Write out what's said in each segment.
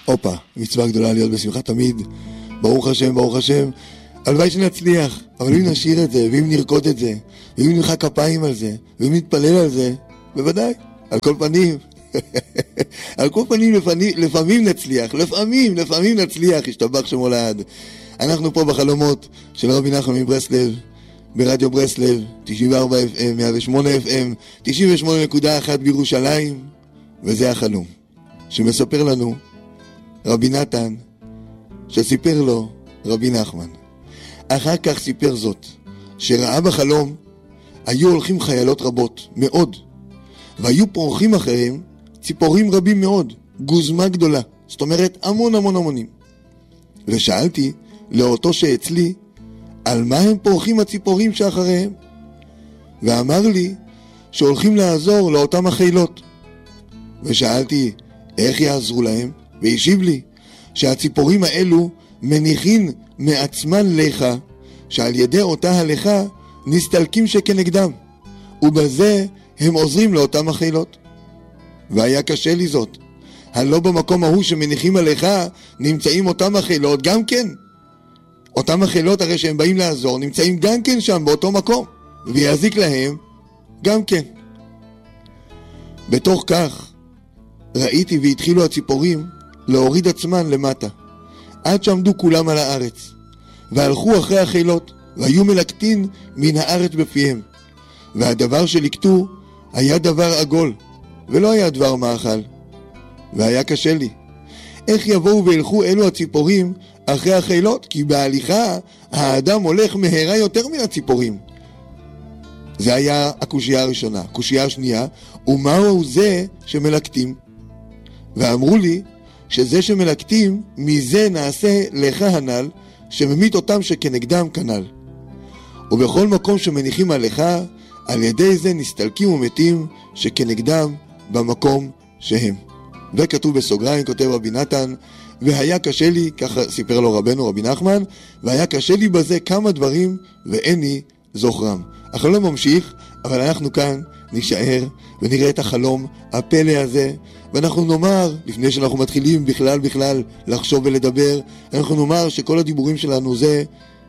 הופה, מצווה גדולה להיות בשמחה תמיד. ברוך השם, ברוך השם. הלוואי שנצליח, אבל אם נשאיר את זה, ואם נרקוד את זה, ואם נמחא כפיים על זה, ואם נתפלל על זה, בוודאי, על כל פנים. על כל פנים לפעמים נצליח, לפעמים נצליח, ישתבח שמו לעד. אנחנו פה בחלומות של רבי נחמן מברסלב, ברדיו ברסלב, 94 FM, 108 FM, 98.1 בירושלים, וזה החלום שמספר לנו רבי נתן, שסיפר לו רבי נחמן. אחר כך סיפר זאת, שראה בחלום, היו הולכים חיילות רבות, מאוד, והיו פורחים אחריהם ציפורים רבים מאוד, גוזמה גדולה, זאת אומרת המונים. ושאלתי לאותו שאצלי, על מה הם פורחים הציפורים שאחריהם? ואמר לי שהולכים לעזור לאותם החיילות. ושאלתי איך יעזרו להם? והשיב לי שהציפורים האלו מניחים מעצמן לך, שעל ידי אותה הלכה נסתלקים שכנגדם, ובזה הם עוזרים לאותם החיילות. והיה קשה לי זאת, הלא במקום ההוא שמניחים עליך נמצאים אותם החיילות גם כן. אותם החיילות הרי שהם באים לעזור נמצאים גם כן שם באותו מקום, ויזיק להם גם כן. בתוך כך ראיתי והתחילו הציפורים להוריד עצמן למטה, עד שעמדו כולם על הארץ, והלכו אחרי החיילות, והיו מלקטין מן הארץ בפיהם. והדבר שלקטו היה דבר עגול, ולא היה דבר מאכל. והיה קשה לי, איך יבואו וילכו אלו הציפורים אחרי החיילות? כי בהליכה האדם הולך מהרה יותר מן הציפורים. זה היה הקושייה הראשונה. הקושייה השנייה, ומהו זה שמלקטים? ואמרו לי שזה שמלקטים, מזה נעשה לך הנ"ל, שממית אותם שכנגדם כנ"ל. ובכל מקום שמניחים עליך, על ידי זה נסתלקים ומתים שכנגדם במקום שהם. וכתוב בסוגריים, כותב רבי נתן, והיה קשה לי, ככה סיפר לו רבנו רבי נחמן, והיה קשה לי בזה כמה דברים ואיני זוכרם. החלום ממשיך, אבל אנחנו כאן נשאר ונראה את החלום הפלא הזה, ואנחנו נאמר, לפני שאנחנו מתחילים בכלל לחשוב ולדבר, אנחנו נאמר שכל הדיבורים שלנו זה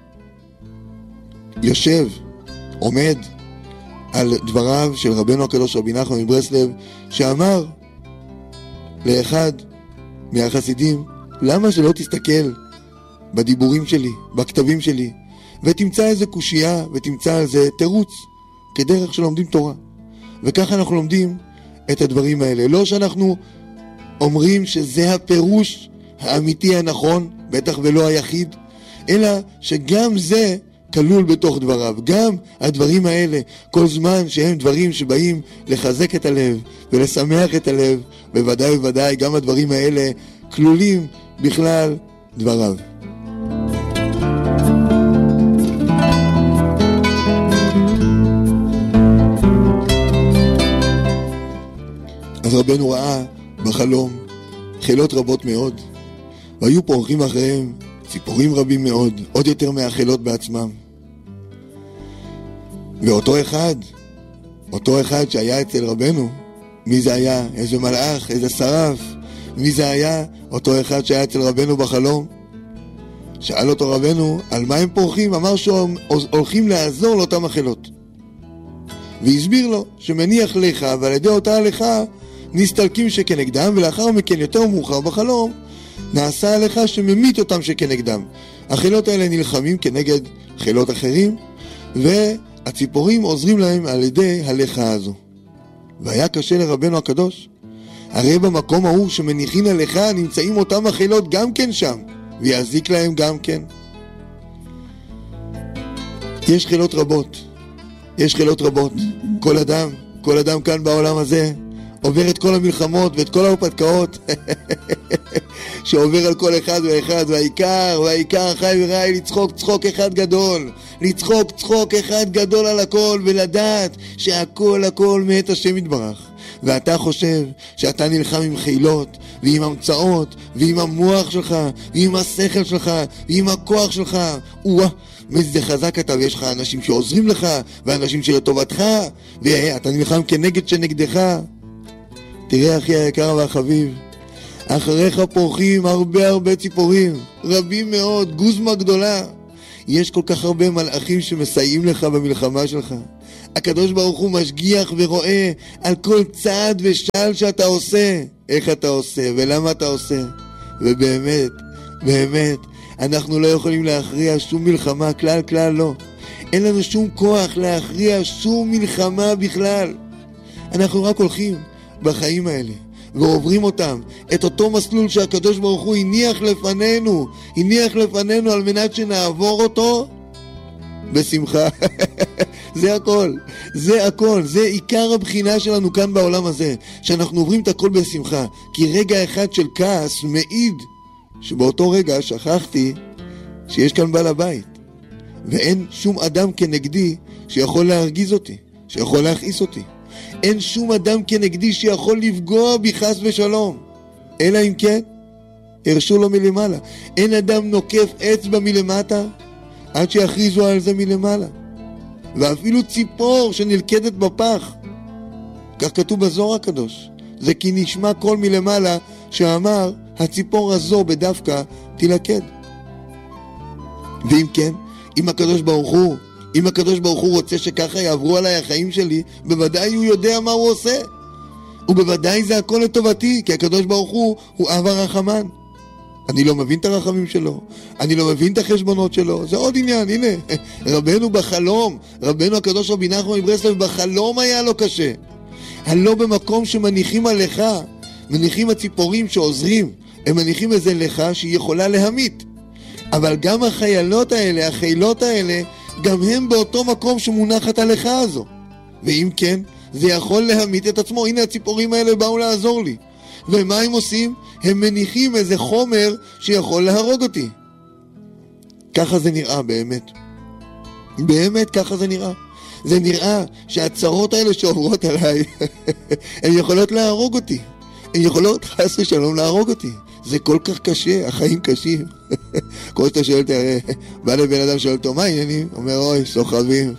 יושב, עומד על דבריו של רבנו הקדוש רבי נחמן מברסלב, שאמר לאחד מהחסידים, למה שלא תסתכל בדיבורים שלי, בכתבים שלי, ותמצא איזה קושייה ותמצא על זה תירוץ, כדרך שלומדים תורה. וככה אנחנו לומדים את הדברים האלה. לא שאנחנו אומרים שזה הפירוש האמיתי הנכון, בטח ולא היחיד, אלא שגם זה כלול בתוך דבריו. גם הדברים האלה, כל זמן שהם דברים שבאים לחזק את הלב ולשמח את הלב, בוודאי גם הדברים האלה כלולים בכלל דבריו. אז רבנו ראה בחלום חילות רבות מאוד, והיו פורחים אחריהם ציפורים רבים מאוד, עוד יותר מהחילות בעצמם. ואותו אחד שהיה אצל רבנו, מי זה היה? איזה מלאך, איזה שרף? מי זה היה? אותו אחד שהיה אצל רבנו בחלום. שאל אותו רבנו, על מה הם פורחים? אמר שהולכים לעזור לאותם החילות. והסביר לו שמניח לך, ועל ידי אותה הלכה נסתלקים שכנגדם, ולאחר מכן יותר מאוחר בחלום נעשה הלכה שממית אותם שכנגדם. החילות האלה נלחמים כנגד חילות אחרים, והציפורים עוזרים להם על ידי הלכה הזו. והיה קשה לרבנו הקדוש, הרי במקום ההוא שמניחים הלכה נמצאים אותם החילות גם כן שם, ויזיק להם גם כן. יש חילות רבות. כל אדם כאן בעולם הזה עובר את כל המלחמות ואת כל ההרפתקאות שעובר על כל אחד ואחד, והעיקר חי ורעי לצחוק צחוק אחד גדול על הכל, ולדעת שהכל מאת השם יתברך. ואתה חושב שאתה נלחם עם חילות ועם המצאות ועם המוח שלך ועם השכל שלך ועם הכוח שלך, איזה חזק אתה, ויש לך אנשים שעוזרים לך ואנשים שלטובתך, ואתה נלחם כנגד שנגדך. תראה אחי היקר והחביב, אחריך פורחים הרבה ציפורים, רבים מאוד, גוזמה גדולה. יש כל כך הרבה מלאכים שמסייעים לך במלחמה שלך. הקדוש ברוך הוא משגיח ורואה על כל צעד ושעל שאתה עושה, איך אתה עושה ולמה אתה עושה. ובאמת, אנחנו לא יכולים להכריע שום מלחמה, כלל לא. אין לנו שום כוח להכריע שום מלחמה בכלל. אנחנו רק הולכים בחיים האלה ועוברים אותם, את אותו מסלול שהקדוש ברוך הוא הניח לפנינו על מנת שנעבור אותו בשמחה. זה הכל, זה עיקר הבחינה שלנו כאן בעולם הזה, שאנחנו עוברים את הכל בשמחה. כי רגע אחד של כעס מעיד שבאותו רגע שכחתי שיש כאן בעל הבית, ואין שום אדם כנגדי שיכול להרגיז אותי, שיכול להכעיס אותי. אין שום אדם כנגדי שיכול לפגוע בי חס ושלום, אלא אם כן הרשו לו מלמעלה. אין אדם נוקף אצבע מלמטה עד שיכריזו על זה מלמעלה. ואפילו ציפור שנלכדת בפח, כך כתוב בזוהר הקדוש, זה כי נשמע קול מלמעלה שאמר הציפור הזו בדווקא תלכד. ואם כן, אם הקדוש ברוך הוא רוצה שככה יעברו עליי החיים שלי, בוודאי הוא יודע מה הוא עושה, ובוודאי זה הכל לטובתי, כי הקדוש ברוך הוא אב הרחמן. אני לא מבין את הרחמים שלו, אני לא מבין את החשבונות שלו, זה עוד עניין. הנה, רבנו בחלום, רבנו הקדוש רבי נחמן מברסלב בחלום היה לו קשה. הלא במקום שמניחים עליך, מניחים הציפורים שעוזרים, הם מניחים איזה לך שהיא יכולה להמית. אבל גם החילות האלה, גם הם באותו מקום שמונחת עליך הזו. ואם כן, זה יכול להמית את עצמו. הנה הציפורים האלה באו לעזור לי. ומה הם עושים? הם מניחים איזה חומר שיכול להרוג אותי. ככה זה נראה באמת. באמת ככה זה נראה. זה נראה שהצרות האלה שעוברות עליי, הן יכולות להרוג אותי. הן יכולות חס ושלום להרוג אותי. זה כל כך קשה, החיים קשים. כל שאתה שואל, תראה, בא לבן אדם שואל אותו, מה העניינים? אומר, אוי, סוחבים.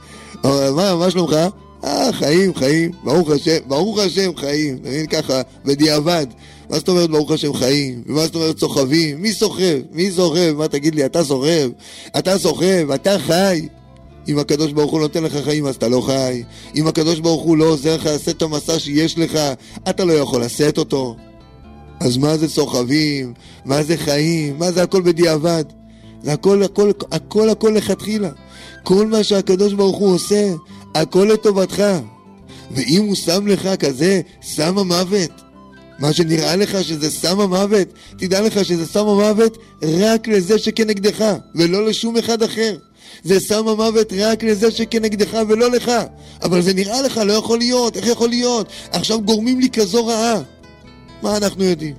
מה שלומך? חיים, ברוך השם חיים. נבין ככה, בדיעבד. מה זאת אומרת ברוך השם חיים? ומה זאת אומרת סוחבים? מי סוחב? מה תגיד לי, אתה סוחב, אתה חי. אם הקדוש ברוך הוא נותן לך חיים, אז אתה לא חי. אם הקדוש ברוך הוא לא עוזר לך לשאת את המסע שיש לך, אתה לא יכול לשאת אותו. אז מה זה סוחבים? מה זה חיים? מה זה הכל בדיעבד? זה הכל לכתחילה. כל מה שהקדוש ברוך הוא עושה, הכל לטובתך. ואם הוא שם לך כזה סם המוות, מה שנראה לך שזה סם המוות, תדע לך שזה סם המוות רק לזה שכנגדך, ולא לשום אחד אחר. זה סם המוות רק לזה שכנגדך ולא לך. אבל זה נראה לך, לא יכול להיות. איך יכול להיות? עכשיו גורמים לי כזו רעה. מה אנחנו יודעים?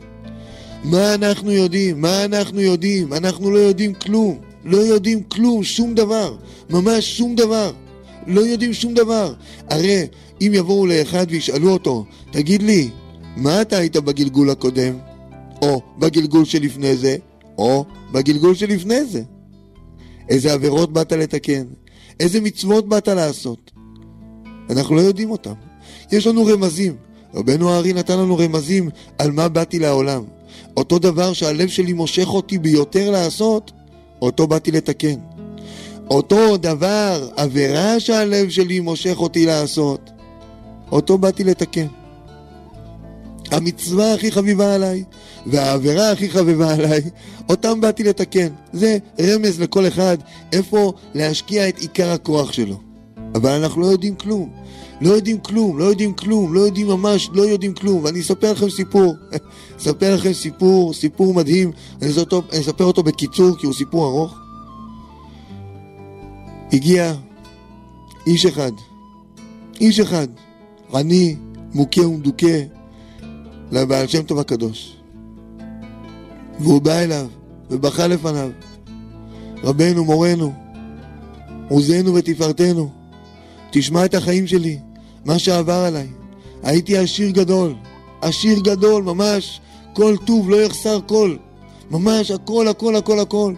אנחנו לא יודעים כלום. לא יודעים כלום, שום דבר. ממש שום דבר. לא יודעים שום דבר. הרי אם יבואו לאחד וישאלו אותו, תגיד לי, מה אתה היית בגלגול הקודם? או בגלגול שלפני זה? או בגלגול שלפני זה? איזה עבירות באת לתקן? איזה מצוות באת לעשות? אנחנו לא יודעים אותם. יש לנו רמזים. רבנו הארי נתן לנו רמזים על מה באתי לעולם. אותו דבר שהלב שלי מושך אותי ביותר לעשות, אותו באתי לתקן. אותו דבר, עבירה שהלב שלי מושך אותי לעשות, אותו באתי לתקן. המצווה הכי חביבה עליי והעבירה הכי חביבה עליי, אותם באתי לתקן. זה רמז לכל אחד איפה להשקיע את עיקר הכוח שלו. אבל אנחנו לא יודעים כלום. לא יודעים כלום. ואני אספר לכם סיפור מדהים. אני אספר אותו בקיצור כי הוא סיפור ארוך. הגיע איש אחד, עני, מוכה ומדוכא, לבעל שם טוב הקדוש. והוא בא אליו ובכה לפניו, רבנו, מורנו, עוזנו ותפארתנו, תשמע את החיים שלי, מה שעבר עליי. הייתי עשיר גדול, ממש כל טוב לא יחסר כל, ממש הכל.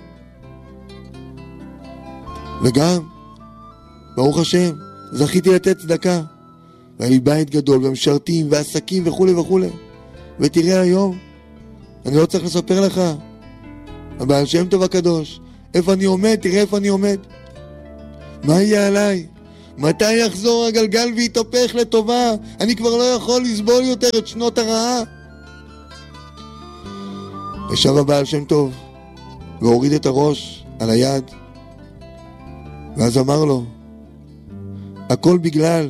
וגם, ברוך השם, זכיתי לתת צדקה, והיה לי בית גדול ומשרתים ועסקים וכו'. ותראה היום, אני לא צריך לספר לך. הבעל שם טוב הקדוש, איפה אני עומד? תראה איפה אני עומד. מה יהיה עליי? מתי יחזור הגלגל ויתהפך לטובה? אני כבר לא יכול לסבול יותר את שנות הרעה. ישב הבעל שם טוב והוריד את הראש על היד, ואז אמר לו, הכל בגלל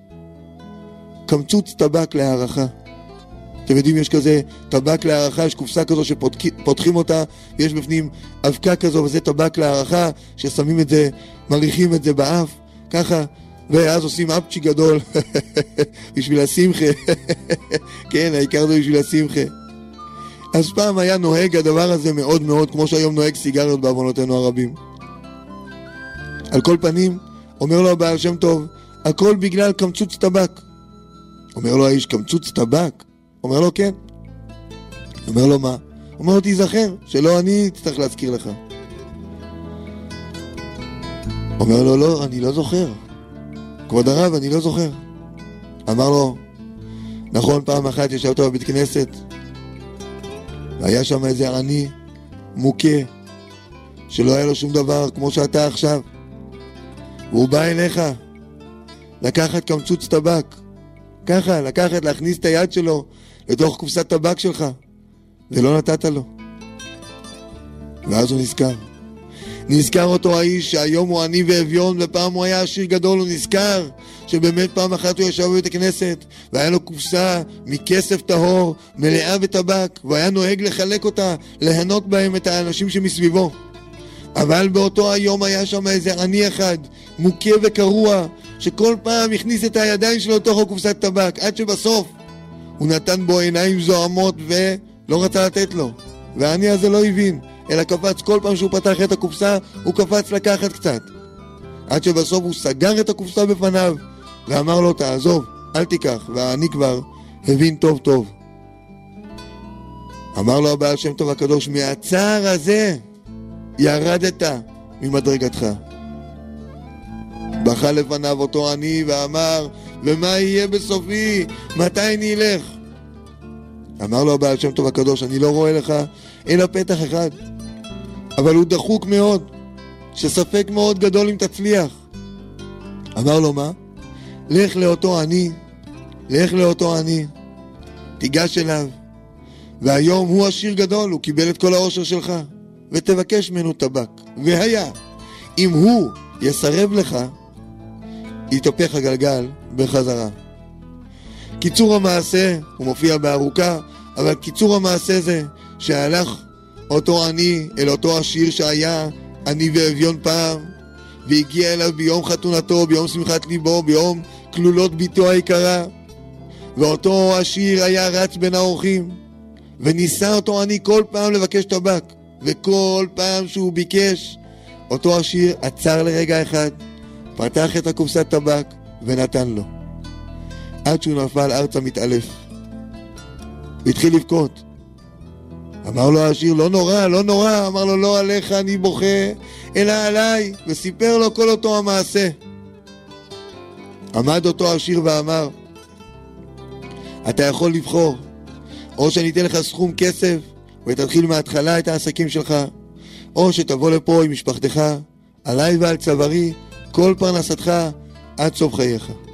קמצוץ טבק להערכה. אתם יודעים, יש כזה טבק להערכה, יש קופסה כזו שפותחים אותה, ויש בפנים אבקה כזו, וזה טבק להערכה, ששמים את זה, מריחים את זה באף, ככה, ואז עושים אפצ'י גדול, בשביל השמחה. כן, העיקר זה בשביל השמחה. אז פעם היה נוהג הדבר הזה מאוד מאוד, כמו שהיום נוהג סיגריות בעוונותינו הרבים. על כל פנים, אומר לו הבעל שם טוב, הכל בגלל קמצוץ טבק. אומר לו האיש, קמצוץ טבק? אומר לו, כן. אומר לו, מה? אומר לו, תיזכר, שלא אני צריך להזכיר לך. אומר לו, לא, אני לא זוכר. כבוד הרב, אני לא זוכר. אמר לו, נכון, פעם אחת ישבת בבית כנסת, והיה שם איזה עני מוכה, שלא היה לו שום דבר, כמו שאתה עכשיו. והוא בא אליך, לקחת קמצוץ טבק. ככה, להכניס את היד שלו לתוך קופסת טבק שלך, ולא נתת לו. ואז הוא נזכר אותו האיש שהיום הוא עני ואביון, ופעם הוא היה עשיר גדול. הוא נזכר שבאמת פעם אחת הוא ישב בבית הכנסת, והיה לו קופסה מכסף טהור מלאה בטבק, והיה נוהג לחלק אותה, להנות בהם את האנשים שמסביבו. אבל באותו היום היה שם איזה עני אחד, מוכה וקרוע, שכל פעם הכניס את הידיים שלו לתוך הקופסת טבק, עד שבסוף הוא נתן בו עיניים זוהמות ולא רצה לתת לו. והעני הזה לא הבין, אלא קפץ כל פעם שהוא פתח את הקופסה, הוא קפץ לקחת קצת. עד שבסוף הוא סגר את הקופסה בפניו, ואמר לו, תעזוב, אל תיקח. והעני כבר הבין טוב טוב. אמר לו הבעל שם טוב הקדוש, מהצער הזה ירדת ממדרגתך. בכה לפניו אותו עני ואמר, ומה יהיה בסופי? מתי נלך? אמר לו הבעל שם טוב הקדוש, אני לא רואה לך אלא פתח אחד, אבל הוא דחוק מאוד, שספק מאוד גדול אם תצליח. אמר לו, מה? לך לאותו עני, תיגש אליו, והיום הוא עשיר גדול, הוא קיבל את כל העושר שלך, ותבקש ממנו טבק. והיה, אם הוא יסרב לך, יתהפך הגלגל בחזרה. קיצור המעשה, הוא מופיע בארוכה, אבל קיצור המעשה זה שהלך אותו עני אל אותו עשיר שהיה עני ואביון פעם, והגיע אליו ביום חתונתו, ביום שמחת ליבו, ביום כלולות ביתו היקרה, ואותו עשיר היה רץ בין האורחים, וניסה אותו עני כל פעם לבקש טבק, וכל פעם שהוא ביקש, אותו עשיר עצר לרגע אחד, פתח את הקופסת טבק ונתן לו, עד שהוא נפל ארצה מתעלף והתחיל לבכות. אמר לו העשיר, לא נורא. אמר לו, לא עליך אני בוכה אלא עליי, וסיפר לו כל אותו המעשה. עמד אותו העשיר ואמר, אתה יכול לבחור, או שאני אתן לך סכום כסף ותתחיל מההתחלה את העסקים שלך, או שתבוא לפה עם משפחתך, עליי ועל צווארי כל פרנסתך עד סוף חייך.